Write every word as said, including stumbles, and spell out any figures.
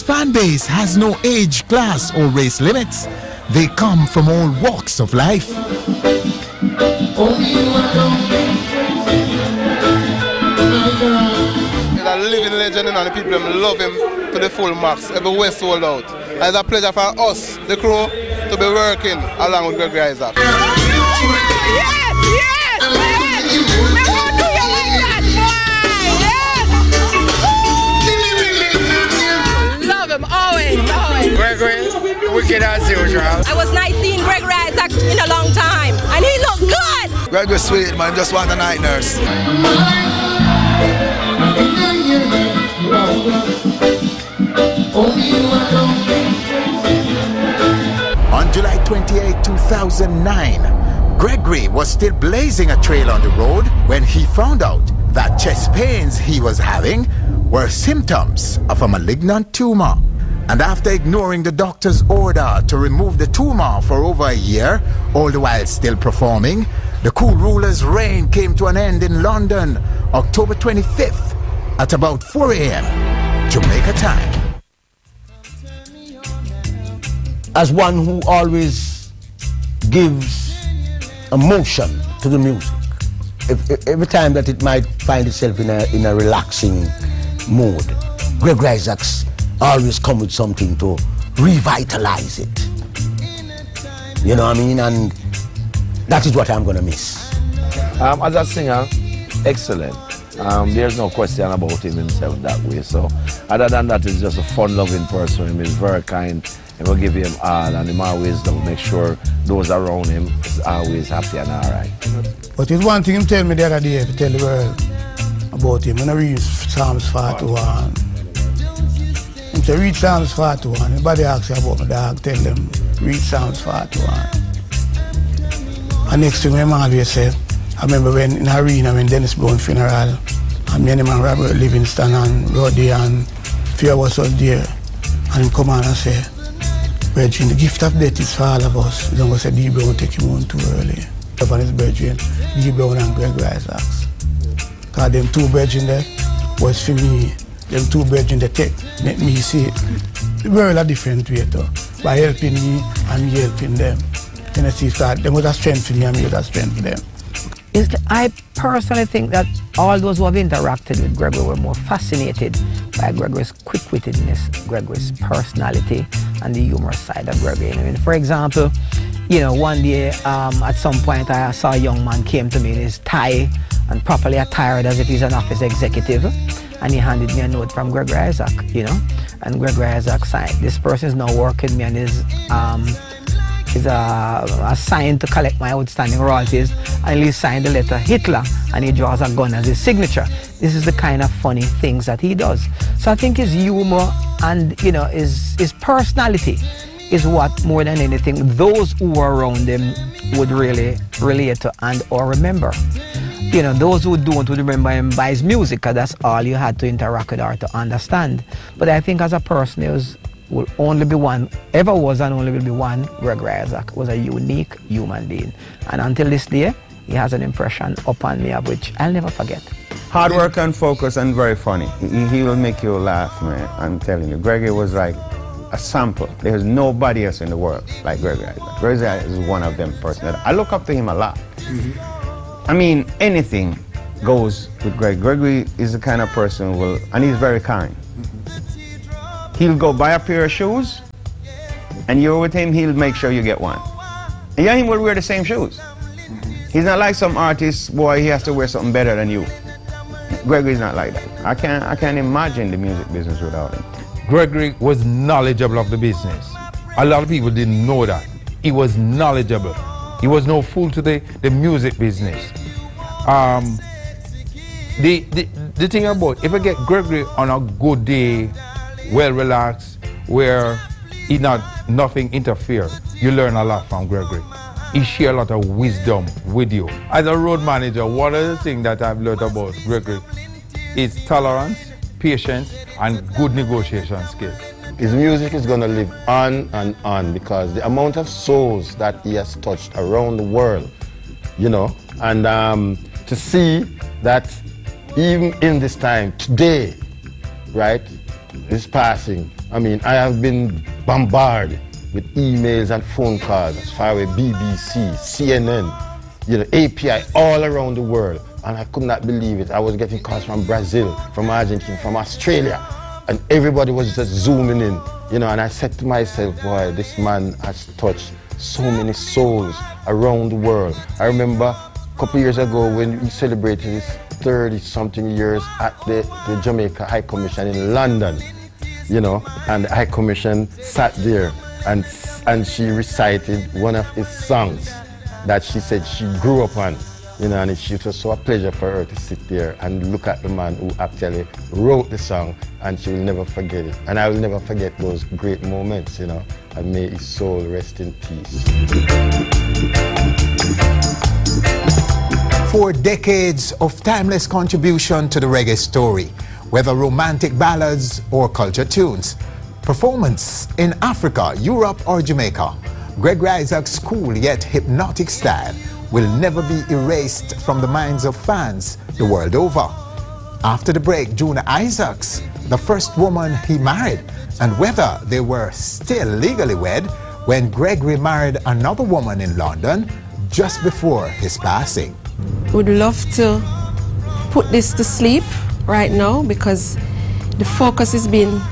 fan base has no age, class, or race limits. They come from all walks of life. He's a living legend and the people love him to the full max. Everywhere sold out. And it's a pleasure for us, the crew, to be working along with Gregory Isaac. Yes, yes, yes! I want to do you like that, boy! Yes! Love him always, always. Gregory, wicked as usual. I was nice seeing Gregory Isaac in a long time, and he looked good! Gregory's sweet, man, just want a night nurse. On July twenty-eighth, two thousand nine, Gregory was still blazing a trail on the road when he found out that chest pains he was having were symptoms of a malignant tumor. And after ignoring the doctor's order to remove the tumor for over a year, all the while still performing, the Cool Ruler's reign came to an end in London, October twenty-fifth, at about four a m Jamaica time. As one who always gives emotion to the music, if, if, every time that it might find itself in a, in a relaxing mood, Gregory Isaacs always come with something to revitalize it. You know what I mean? And that is what I'm going to miss. Um, as a singer, excellent. Um, there's no question about him himself that way. So other than that, he's just a fun-loving person. He's very kind. He will give him all, and he always will make sure those around him is always happy and all right. But it's one thing him tell me the other day to tell the world about him. When I read Psalms forty-one, him say read Psalms forty-one. Everybody asks you about my dog, tell them read Psalms forty-one. And next thing him always say, I remember when in Arena when Dennis Brown funeral, and me and him and Robert Livingston and Roddy and few of us was there, and him come on and say, Brethren, the gift of death is for all of us. He's going to say D. Brown take him on too early. Upon his brethren, D. Brown and Gregory Isaacs. Because them two brethren there was for me. Them two brethren they take, make me see the world a different way too. By helping me and me helping them. You know, see, so them was a strength for me and me was a strength for them. It's, I personally think that all those who have interacted with Gregory were more fascinated by Gregory's quick-wittedness, Gregory's personality, and the humorous side of Gregory. I mean, for example, you know, one day um, at some point I saw a young man came to me in his tie and properly attired as if he's an office executive, and he handed me a note from Gregory Isaac, you know, and Gregory Isaac signed. This person is now working me and is um, is uh, assigned to collect my outstanding royalties, and he signed the letter Hitler, and he draws a gun as his signature. This is the kind of funny things that he does. So I think his humor and, you know, his, his personality is what, more than anything, those who were around him would really relate to and or remember. You know, those who don't would remember him by his music, because that's all you had to interact with or to understand. But I think as a person, he was, will only be one, ever was and only will be one, Gregory Isaac was a unique human being. And until this day, he has an impression upon me of which I'll never forget. Hard work and focus and very funny. He, he will make you laugh, man. I'm telling you. Gregory was like a sample. There's nobody else in the world like Gregory Isaac. Gregory Isaac is one of them person. I look up to him a lot. Mm-hmm. I mean, anything goes with Gregory. Gregory is the kind of person who will, and he's very kind. He'll go buy a pair of shoes, and you're with him, he'll make sure you get one. And you and him will wear the same shoes. He's not like some artist, boy, he has to wear something better than you. Gregory's not like that. I can't, I can't imagine the music business without him. Gregory was knowledgeable of the business. A lot of people didn't know that. He was knowledgeable. He was no fool to the, the music business. Um, the, the, the thing about, if I get Gregory on a good day, well relaxed, where he not, nothing interfere, you learn a lot from Gregory. He share a lot of wisdom with you. As a road manager, one of the things that I've learned about Gregory is tolerance, patience, and good negotiation skills. His music is going to live on and on because the amount of souls that he has touched around the world, you know, and um, to see that even in this time, today, right, his passing I mean, I have been bombarded with emails and phone calls as far as B B C, C N N, you know, A P I, all around the world. And I could not believe it. I was getting calls from Brazil, from Argentina, from Australia. And everybody was just zooming in, you know, and I said to myself, boy, this man has touched so many souls around the world. I remember a couple years ago when he celebrated his thirty something years at the, the Jamaica High Commission in London, you know, and the High Commission sat there and, and she recited one of his songs that she said she grew up on, you know, and it, it was so a pleasure for her to sit there and look at the man who actually wrote the song, and she will never forget it. And I will never forget those great moments, you know, and may his soul rest in peace. For decades of timeless contribution to the reggae story, whether romantic ballads or culture tunes, performance in Africa, Europe or Jamaica, Gregory Isaacs' cool yet hypnotic style will never be erased from the minds of fans the world over. After the break, Juna Isaacs, the first woman he married, and whether they were still legally wed when Gregory married another woman in London just before his passing. Would love to put this to sleep right now because the focus has been